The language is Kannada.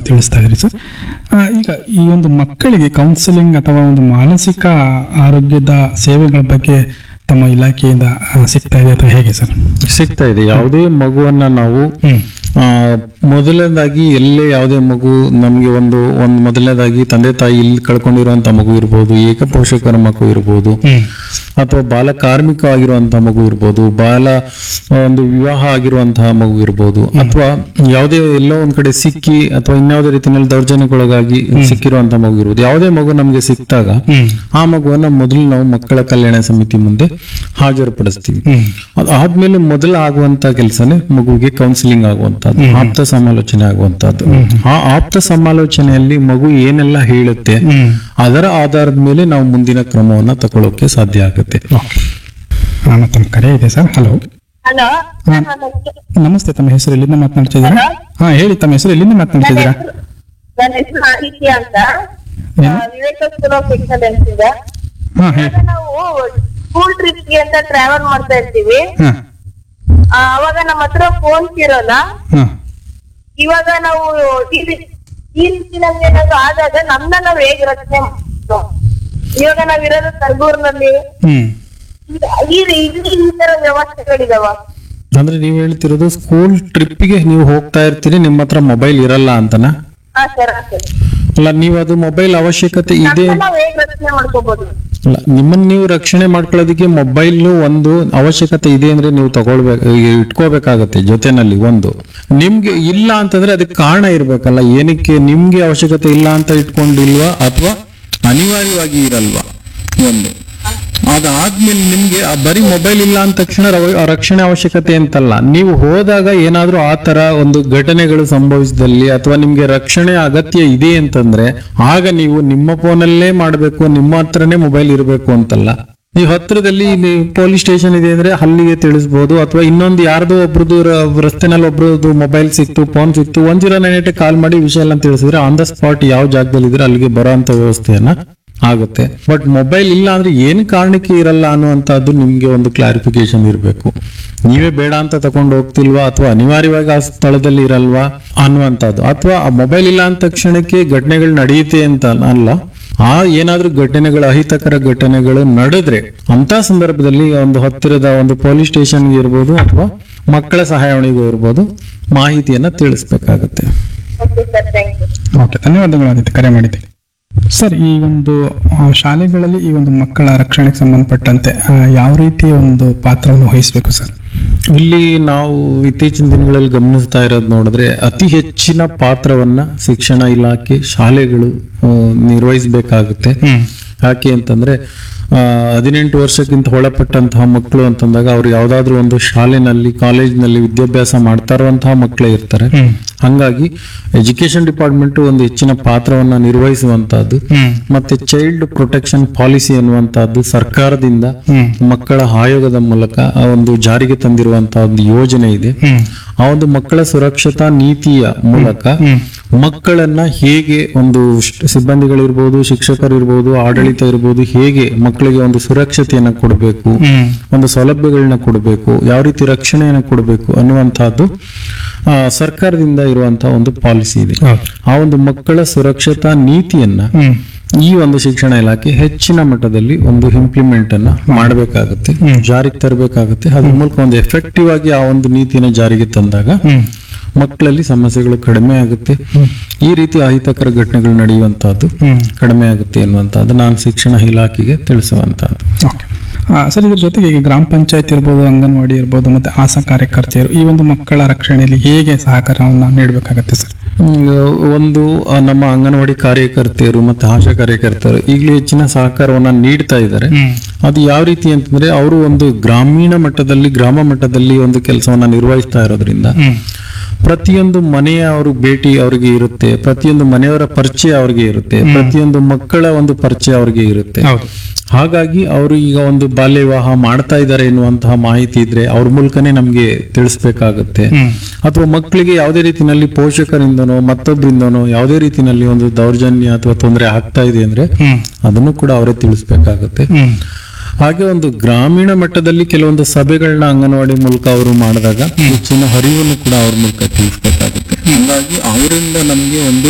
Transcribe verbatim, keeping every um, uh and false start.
ತಾವು ತಿಳಿಸ್ತಾ ಇದ್ರಿ ಸರ್. ಆ, ಈಗ ಈ ಒಂದು ಮಕ್ಕಳಿಗೆ ಕೌನ್ಸಿಲಿಂಗ್ ಅಥವಾ ಒಂದು ಮಾನಸಿಕ ಆರೋಗ್ಯದ ಸೇವೆಗಳ ಬಗ್ಗೆ ತಮ್ಮ ಇಲಾಖೆಯಿಂದ ಆ, ಸಿಗ್ತಾ ಇದೆ ಅಥವಾ ಹೇಗೆ ಸರ್? ಸಿಗ್ತಾ ಇದೆ. ಯಾವುದೇ ಮಗುವನ್ನ ನಾವು ಹ್ಮ್ ಆ, ಮೊದಲನೇದಾಗಿ ಎಲ್ಲೇ ಯಾವುದೇ ಮಗು ನಮ್ಗೆ ಒಂದು ಒಂದು ಮೊದಲನೇದಾಗಿ ತಂದೆ ತಾಯಿ ಇಲ್ಲಿ ಕಳ್ಕೊಂಡಿರುವಂತ ಮಗು ಇರ್ಬೋದು, ಏಕ ಪೋಷಕರ ಮಗು ಇರ್ಬೋದು, ಹ್ಮ್ ಅಥವಾ ಬಾಲ ಕಾರ್ಮಿಕ ಆಗಿರುವಂತಹ ಮಗು ಇರ್ಬೋದು, ಬಾಲ ಒಂದು ವಿವಾಹ ಆಗಿರುವಂತಹ ಮಗು ಇರ್ಬೋದು, ಅಥವಾ ಯಾವುದೇ ಎಲ್ಲೋ ಒಂದ್ ಕಡೆ ಸಿಕ್ಕಿ ಅಥವಾ ಇನ್ಯಾವುದೇ ರೀತಿಯಲ್ಲಿ ದೌರ್ಜನ್ಯಕ್ಕೊಳಗಾಗಿ ಸಿಕ್ಕಿರುವಂತಹ ಮಗು ಇರ್ಬೋದು. ಯಾವುದೇ ಮಗು ನಮ್ಗೆ ಸಿಕ್ಕಿದಾಗ ಹ್ಮ್ ಆ ಮಗುವನ್ನ ಮೊದಲು ನಾವು ಮಕ್ಕಳ ಕಲ್ಯಾಣ ಸಮಿತಿ ಮುಂದೆ ಹಾಜರುಪಡಿಸ್ತೀವಿ. ಹ್ಮ್ ಅದಾದ್ಮೇಲೆ ಮೊದಲು ಆಗುವಂತ ಕೆಲಸನೇ ಮಗುವಿಗೆ ಕೌನ್ಸಿಲಿಂಗ್ ಆಗುವಂತದ್ದು, ಆಪ್ತ ಸಮಾಲೋಚನೆ ಆಗುವಂತದ್ದು. ಆ ಆಪ್ತ ಸಮಾಲೋಚನೆಯಲ್ಲಿ ಮಗು ಏನೆಲ್ಲ ಹೇಳುತ್ತೆ ಹ್ಮ್ ಅದರ ಆಧಾರದ ಮೇಲೆ ನಾವು ಮುಂದಿನ ಕ್ರಮವನ್ನ ತಗೊಳ್ಳೋಕೆ ಸಾಧ್ಯ ಆಗುತ್ತೆ. ಹಾ, ಮತ್ತೊಂದು ಕರೆ ಇದೆ ಸರ್. ಹಲೋ, ಹಲೋ, ಹಾ. ನಮಸ್ತೆ. ತಮ್ಮ ಹೆಸರು ಎಲ್ಲಿಂದ ಮಾತನಾಡ್ತಿದ್ದೀರಾ? ಹಾ, ಹೇಳಿ. ತಮ್ಮ ಹೆಸರು ಎಲ್ಲಿಂದ ಮಾತನಾಡ್ತಿದ್ದೀರಾ? ನನ್ನ ಹೆಸರು ಆದಿತ್ಯ ಅಂತ, ಏನು? ವಿವೇಕ ಸ್ಕೂಲ್ ಆಫ್ ಎಕ್ಸಲೆನ್ಸ್ ಇದೆ. ಹಾ, ಹೇಳಿ. ಇವಾಗ ನಾವು ಸ್ಕೂಲ್ ಟ್ರಿಪ್ ಗೆ ಅಂತ ಟ್ರಾವೆಲ್ ಮಾಡ್ತಾ ಇರ್ತೀವಿ. ಹಾ ಆ, ಅವಾಗ ನಮ್ಮ ಹತ್ರ ಫೋನ್ಸ್ ಇರೋಲ್ಲ. ಹಾ ಇವಾಗ ನಾವು ಈ ರೀ- ಈ ರೀತಿ ನಮ್ಗೆ ಏನಾದ್ರು ಆದಾಗ ನಮ್ನ ನಾವ್ ಹೇಗ್ ರಕ್ಷಣೆ ಮಾಡ್ಬೇಕು? ಇವಾಗ ನಾವಿರೋದು ಕರ್ಗೂರ್ನಲ್ಲಿ ಹ್ಮ್ ಈ ರೀ- ಈ ಈ ತರ ವ್ಯವಸ್ಥೆಗಳಿದಾವ. ಅಂದ್ರೆ ನೀವು ಹೇಳ್ತಿರೋದು ಸ್ಕೂಲ್ ಟ್ರಿಪ್ಗೆ ನೀವು ಹೋಗ್ತಾ ಇರ್ತೀರಿ, ನಿಮ್ಮ ಹತ್ರ ಮೊಬೈಲ್ ಇರಲ್ಲ ಅಂತನಾ? ಹಾ ಸರ್, ಹಾ ಸರ್. ಅಲ್ಲ, ನೀವು ಅದು ಮೊಬೈಲ್ ಅವಶ್ಯಕತೆ ಇದೆ ನಮ್ನ ನಾವ್ ಹೇಗ್ ರಕ್ಷಣೆ ಮಾಡ್ಕೋಬಹುದು? ಅಲ್ಲ, ನಿಮ್ಮನ್ನ ನೀವು ರಕ್ಷಣೆ ಮಾಡ್ಕೊಳ್ಳೋದಕ್ಕೆ ಮೊಬೈಲ್ ಒಂದು ಅವಶ್ಯಕತೆ ಇದೆ ಅಂದ್ರೆ ನೀವು ತಗೊಳ್ಬೇಕು, ಇಟ್ಕೋಬೇಕಾಗತ್ತೆ ಜೊತೆನಲ್ಲಿ. ಒಂದು ನಿಮ್ಗೆ ಇಲ್ಲ ಅಂತಂದ್ರೆ ಅದಕ್ಕೆ ಕಾರಣ ಇರ್ಬೇಕಲ್ಲ, ಏನಕ್ಕೆ ನಿಮ್ಗೆ ಅವಶ್ಯಕತೆ ಇಲ್ಲ ಅಂತ ಇಟ್ಕೊಂಡಿಲ್ವಾ ಅಥವಾ ಅನಿವಾರ್ಯವಾಗಿ ಇರಲ್ವಾ? ಒಂದು ಅದಾದ್ಮೇಲೆ ನಿಮ್ಗೆ ಆ ಬರೀ ಮೊಬೈಲ್ ಇಲ್ಲ ಅಂದ ತಕ್ಷಣ ರವ- ರಕ್ಷಣೆ ಅವಶ್ಯಕತೆ ಅಂತಲ್ಲ. ನೀವು ಹೋದಾಗ ಏನಾದ್ರೂ ಆ ತರ ಒಂದು ಘಟನೆಗಳು ಸಂಭವಿಸಿದಲ್ಲಿ ಅಥವಾ ನಿಮ್ಗೆ ರಕ್ಷಣೆ ಅಗತ್ಯ ಇದೆ ಅಂತಂದ್ರೆ ಆಗ ನೀವು ನಿಮ್ಮ ಫೋನಲ್ಲೇ ಮಾಡ್ಬೇಕು, ನಿಮ್ಮ ಹತ್ರನೇ ಮೊಬೈಲ್ ಇರಬೇಕು ಅಂತಲ್ಲ. ನೀವು ಹತ್ರದಲ್ಲಿ ಪೊಲೀಸ್ ಸ್ಟೇಷನ್ ಇದೆ ಅಂದ್ರೆ ಅಲ್ಲಿಗೆ ತಿಳಿಸ್ಬೋದು, ಅಥವಾ ಇನ್ನೊಂದು ಯಾರ್ದೋ ಒಬ್ರದ್ದು ರ- ರಸ್ತೆನಲ್ಲಿ ಒಬ್ರದ್ದು ಮೊಬೈಲ್ ಸಿಕ್ತು, ಫೋನ್ ಸಿಕ್ತು, one zero nine eight call ಮಾಡಿ ವಿಷಯ ಎಲ್ಲ ತಿಳಿಸಿದ್ರೆ ಆನ್ ದ ಸ್ಪಾಟ್ ಯಾವ ಜಾಗದಲ್ಲಿ ಇದ್ರೆ ಅಲ್ಲಿಗೆ ಬರೋ ಅಂತ ವ್ಯವಸ್ಥೆಯನ್ನ ಆಗುತ್ತೆ. ಬಟ್ ಮೊಬೈಲ್ ಇಲ್ಲ ಅಂದ್ರೆ ಏನ್ ಕಾರಣಕ್ಕೆ ಇರಲ್ಲ ಅನ್ನುವಂಥದ್ದು ನಿಮ್ಗೆ ಒಂದು ಕ್ಲಾರಿಫಿಕೇಶನ್ ಇರಬೇಕು. ನೀವೇ ಬೇಡ ಅಂತ ತಕೊಂಡು ಹೋಗ್ತಿಲ್ವಾ ಅಥವಾ ಅನಿವಾರ್ಯವಾಗಿ ಆ ಸ್ಥಳದಲ್ಲಿ ಇರಲ್ವಾ ಅನ್ನುವಂಥದ್ದು, ಅಥವಾ ಆ ಮೊಬೈಲ್ ಇಲ್ಲ ಅಂದ ತಕ್ಷಣಕ್ಕೆ ಘಟನೆಗಳು ನಡೆಯುತ್ತೆ ಅಂತ ಅಲ್ಲ. ಆ ಏನಾದ್ರೂ ಘಟನೆಗಳು, ಅಹಿತಕರ ಘಟನೆಗಳು ನಡೆದ್ರೆ ಅಂತ ಸಂದರ್ಭದಲ್ಲಿ ಒಂದು ಹತ್ತಿರದ ಒಂದು ಪೊಲೀಸ್ ಸ್ಟೇಷನ್ಗೆ ಇರ್ಬೋದು ಅಥವಾ ಮಕ್ಕಳ ಸಹಾಯವಾಣಿಗೂ ಇರ್ಬೋದು ಮಾಹಿತಿಯನ್ನ ತಿಳಿಸ್ಬೇಕಾಗತ್ತೆ. Okay sir, thank you. Okay, ಧನ್ಯವಾದಗಳು ಆದಿತ್ಯ, ಕರೆ ಮಾಡಿದ್ದೀರಿ. ಸರ್, ಈ ಒಂದು ಆ, ಶಾಲೆಗಳಲ್ಲಿ ಈ ಒಂದು ಮಕ್ಕಳ ರಕ್ಷಣೆಗೆ ಸಂಬಂಧಪಟ್ಟಂತೆ ಆ, ಯಾವ ರೀತಿಯ ಒಂದು ಪಾತ್ರವನ್ನು ವಹಿಸಬೇಕು ಸರ್? ಇಲ್ಲಿ ನಾವು ಇತ್ತೀಚಿನ ದಿನಗಳಲ್ಲಿ ಗಮನಿಸ್ತಾ ಇರೋದು ನೋಡಿದ್ರೆ ಅತಿ ಹೆಚ್ಚಿನ ಪಾತ್ರವನ್ನ ಶಿಕ್ಷಣ ಇಲಾಖೆ, ಶಾಲೆಗಳು ಆ, ನಿರ್ವಹಿಸಬೇಕಾಗುತ್ತೆ. ಹ್ಮ್ ಯಾಕೆ ಅಂತಂದ್ರೆ ಆ, ಹದಿನೆಂಟು ವರ್ಷಕ್ಕಿಂತ ಒಳಪಟ್ಟಂತಹ ಮಕ್ಕಳು ಅಂತಂದಾಗ ಅವ್ರು ಯಾವ್ದಾದ್ರು ಒಂದು ಶಾಲೆನಲ್ಲಿ, ಕಾಲೇಜ್ನಲ್ಲಿ ವಿದ್ಯಾಭ್ಯಾಸ ಮಾಡ್ತಾ ಇರುವಂತಹ ಮಕ್ಕಳೇ ಇರ್ತಾರೆ. ಹ್ಮ್ ಹಂಗಾಗಿ ಎಜುಕೇಶನ್ ಡಿಪಾರ್ಟ್ಮೆಂಟ್ ಒಂದು ಹೆಚ್ಚಿನ ಪಾತ್ರವನ್ನ ನಿರ್ವಹಿಸುವಂತಹದ್ದು, ಹ್ಮ್ ಮತ್ತೆ ಚೈಲ್ಡ್ ಪ್ರೊಟೆಕ್ಷನ್ ಪಾಲಿಸಿ ಅನ್ನುವಂತಹದ್ದು ಸರ್ಕಾರದಿಂದ ಹ್ಮ್ ಮಕ್ಕಳ ಆಯೋಗದ ಮೂಲಕ ಆ ಒಂದು ಜಾರಿಗೆ ತಂದಿರುವಂತಹ ಒಂದು ಯೋಜನೆ ಇದೆ. ಹ್ಮ್ ಆ ಒಂದು ಮಕ್ಕಳ ಸುರಕ್ಷತಾ ನೀತಿಯ ಮೂಲಕ ಹ್ಮ್ ಮಕ್ಕಳನ್ನ ಹೇಗೆ ಒಂದು ಶ- ಸಿಬ್ಬಂದಿಗಳಿರ್ಬೋದು, ಶಿಕ್ಷಕರಿರ್ಬೋದು, ಆಡಳಿತ ಇರ್ಬೋದು, ಹೇಗೆ ಮಕ್ಕಳಿಗೆ ಒಂದು ಸುರಕ್ಷತೆಯನ್ನ ಕೊಡಬೇಕು, ಹ್ಮ್ ಒಂದು ಸೌಲಭ್ಯಗಳನ್ನ ಕೊಡಬೇಕು, ಯಾವ ರೀತಿ ರಕ್ಷಣೆಯನ್ನ ಕೊಡಬೇಕು ಅನ್ನುವಂತಹದ್ದು ಆ, ಸರ್ಕಾರದಿಂದ ಇರುವಂತಹ ಒಂದು ಪಾಲಿಸಿ ಇದೆ. ಹೌದು. ಆ ಒಂದು ಮಕ್ಕಳ ಸುರಕ್ಷತಾ ನೀತಿಯನ್ನ ಹ್ಮ್ ಈ ಒಂದು ಶಿಕ್ಷಣ ಇಲಾಖೆ ಹೆಚ್ಚಿನ ಮಟ್ಟದಲ್ಲಿ ಒಂದು ಇಂಪ್ಲಿಮೆಂಟ್ ಅನ್ನ ಮಾಡಬೇಕಾಗುತ್ತೆ, ಹ್ಮ್. ಜಾರಿಗೆ ತರಬೇಕಾಗುತ್ತೆ. ಅದ್ರ ಮೂಲಕ ಒಂದು ಎಫೆಕ್ಟಿವ್ ಆಗಿ ಆ ಒಂದು ನೀತಿಯನ್ನು ಜಾರಿಗೆ ತಂದಾಗ ಹ್ಮ್ ಮಕ್ಕಳಲ್ಲಿ ಸಮಸ್ಯೆಗಳು ಕಡಿಮೆ ಆಗುತ್ತೆ, ಈ ರೀತಿ ಅಹಿತಕರ ಘಟನೆಗಳು ನಡೆಯುವಂತಹದ್ದು ಹ್ಮ್ ಕಡಿಮೆ ಆಗುತ್ತೆ ಎನ್ನುವಂತಹದ್ದು ನಾನು ಶಿಕ್ಷಣ ಇಲಾಖೆಗೆ ತಿಳಿಸುವಂತಹದ್ದು. ಓಕೆ. ಆ, ಸರ್, ಇದ್ರ ಜೊತೆಗೆ ಈಗ ಗ್ರಾಮ ಪಂಚಾಯತ್ ಇರ್ಬೋದು, ಅಂಗನವಾಡಿ ಇರ್ಬೋದು, ಮತ್ತೆ ಆಶಾ ಕಾರ್ಯಕರ್ತೆಯರು ಈ ಒಂದು ಮಕ್ಕಳ ರಕ್ಷಣೆಯಲ್ಲಿ ಹೇಗೆ ಸಹಕಾರವನ್ನು ನೀಡಬೇಕಾಗತ್ತೆ ಸರ್? ಹ್ಮ್, ಒಂದು ಆ, ನಮ್ಮ ಅಂಗನವಾಡಿ ಕಾರ್ಯಕರ್ತೆಯರು ಮತ್ತೆ ಆಶಾ ಕಾರ್ಯಕರ್ತರು ಈಗಲೂ ಹೆಚ್ಚಿನ ಸಹಕಾರವನ್ನ ನೀಡ್ತಾ ಇದ್ದಾರೆ. ಹ್ಮ್ ಅದು ಯಾವ ರೀತಿ ಅಂತಂದ್ರೆ ಅವರು ಒಂದು ಗ್ರಾಮೀಣ ಮಟ್ಟದಲ್ಲಿ, ಗ್ರಾಮ ಮಟ್ಟದಲ್ಲಿ ಒಂದು ಕೆಲಸವನ್ನ ನಿರ್ವಹಿಸ್ತಾ ಇರೋದ್ರಿಂದ ಹ್ಮ್ ಪ್ರತಿಯೊಂದು ಮನೆಯ ಅವರು ಭೇಟಿ ಅವರಿಗೆ ಇರುತ್ತೆ, ಪ್ರತಿಯೊಂದು ಮನೆಯವರ ಪರಿಚಯ ಅವರಿಗೆ ಇರುತ್ತೆ, ಪ್ರತಿಯೊಂದು ಮಕ್ಕಳ ಒಂದು ಪರಿಚಯ ಅವರಿಗೆ ಇರುತ್ತೆ. ಹೌದು. ಹಾಗಾಗಿ ಅವರು ಈಗ ಒಂದು ಬಾಲ್ಯ ವಿವಾಹ ಮಾಡ್ತಾ ಇದ್ದಾರೆ ಎನ್ನುವಂತಹ ಮಾಹಿತಿ ಇದ್ರೆ ಅವ್ರ ಮೂಲಕನೇ ನಮ್ಗೆ ತಿಳಿಸ್ಬೇಕಾಗುತ್ತೆ. ಹ್ಮ್ ಅಥವಾ ಮಕ್ಕಳಿಗೆ ಯಾವುದೇ ರೀತಿನಲ್ಲಿ ಪೋಷಕರಿಂದನೋ ಮತ್ತೊಬ್ಬರಿಂದನೋ ಯಾವುದೇ ರೀತಿನಲ್ಲಿ ಒಂದು ದೌರ್ಜನ್ಯ ಅಥವಾ ತೊಂದರೆ ಆಗ್ತಾ ಇದೆ ಅಂದ್ರೆ ಹ್ಮ್ ಅದನ್ನು ಕೂಡ ಅವರೇ ತಿಳಿಸ್ಬೇಕಾಗುತ್ತೆ. ಹ್ಮ್ ಹಾಗೆ ಒಂದು ಗ್ರಾಮೀಣ ಮಟ್ಟದಲ್ಲಿ ಕೆಲವೊಂದು ಸಭೆಗಳನ್ನ ಅಂಗನವಾಡಿ ಮೂಲಕ ಅವರು ಮಾಡಿದಾಗ ಹೆಚ್ಚಿನ ಅರಿವನ್ನು ಕೂಡ ಅವ್ರ ಮೂಲಕ ತಿಳಿಸ್ಬೇಕಾಗುತ್ತೆ. ಹಾಗಾಗಿ ಅವರಿಂದ ನಮ್ಗೆ ಒಂದು